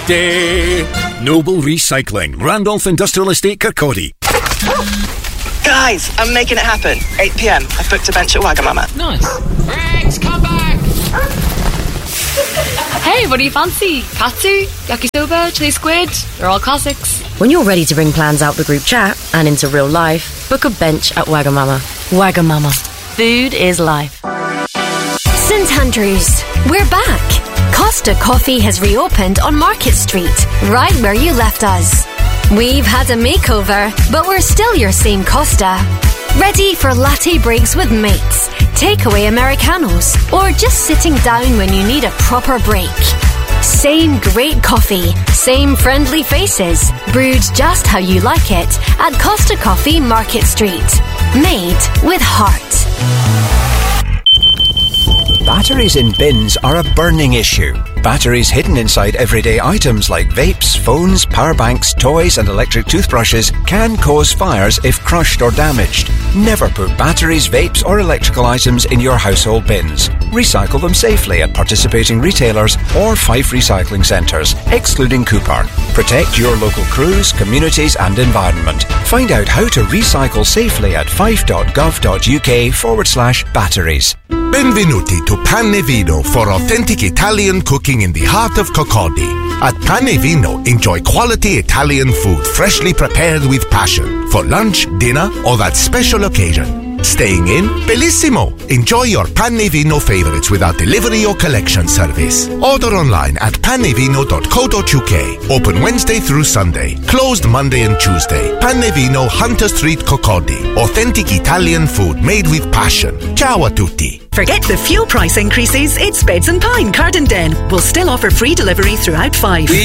Empty. Noble Recycling, Randolph Industrial Estate, Kirkcaldy. Guys, I'm making it happen. 8 p.m. I've booked a bench at Wagamama. Nice. Rex, come back! Hey, what do you fancy? Katsu, yakisoba, chili squid? They're all classics. When you're ready to bring plans out the group chat and into real life, book a bench at Wagamama. Wagamama. Food is life. St Andrews, we're back. Costa Coffee has reopened on Market Street, right where you left us. We've had a makeover, but we're still your same Costa. Ready for latte breaks with mates, takeaway Americanos, or just sitting down when you need a proper break. Same great coffee, same friendly faces, brewed just how you like it at Costa Coffee Market Street. Made with heart. Batteries in bins are a burning issue. Batteries hidden inside everyday items like vapes, phones, power banks, toys and electric toothbrushes can cause fires if crushed or damaged. Never put batteries, vapes or electrical items in your household bins. Recycle them safely at participating retailers or Fife recycling centres, excluding Cooper. Protect your local crews, communities and environment. Find out how to recycle safely at fife.gov.uk/batteries. Benvenuti to Pane Vino for authentic Italian cooking in the heart of Kirkcaldy. At Pane Vino, enjoy quality Italian food freshly prepared with passion for lunch, dinner or that special occasion. Staying in? Bellissimo! Enjoy your Pane Vino favorites with our delivery or collection service. Order online at panevino.co.uk. Open Wednesday through Sunday. Closed Monday and Tuesday. Pane Vino, Hunter Street, Kirkcaldy. Authentic Italian food made with passion. Ciao a tutti. Forget the fuel price increases. It's Beds & Pine, Cardenden. We'll still offer free delivery throughout Fife.